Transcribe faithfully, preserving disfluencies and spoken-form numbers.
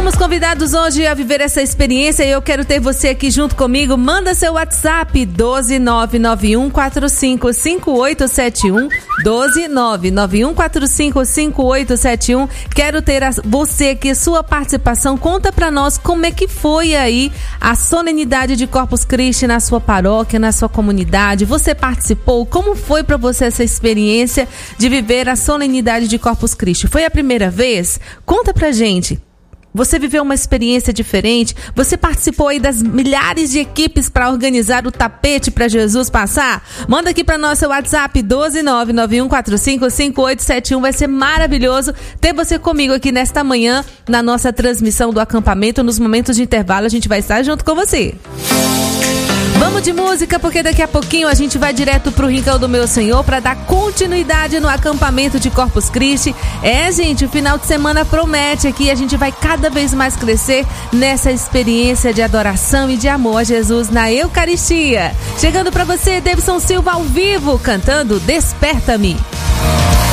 Somos convidados hoje a viver essa experiência e eu quero ter você aqui junto comigo. Manda seu WhatsApp doze nove nove um quatro cinco cinco oito sete um, doze nove nove um quatro cinco cinco oito sete um. Quero ter a, você aqui, sua participação. Conta pra nós como é que foi aí a solenidade de Corpus Christi na sua paróquia, na sua comunidade. Você participou? Como foi pra você essa experiência de viver a solenidade de Corpus Christi? Foi a primeira vez? Conta pra gente. Você viveu uma experiência diferente? Você participou aí das milhares de equipes para organizar o tapete para Jesus passar? Manda aqui para nosso WhatsApp doze nove nove um quatro cinco cinco oito sete um. Vai ser maravilhoso ter você comigo aqui nesta manhã na nossa transmissão do acampamento. Nos momentos de intervalo a gente vai estar junto com você. Vamos de música, porque daqui a pouquinho a gente vai direto pro Rincão do Meu Senhor para dar continuidade no acampamento de Corpus Christi. É, gente, o final de semana promete aqui, a gente vai cada vez mais crescer nessa experiência de adoração e de amor a Jesus na Eucaristia. Chegando para você, Davidson Silva ao vivo, cantando Desperta-me.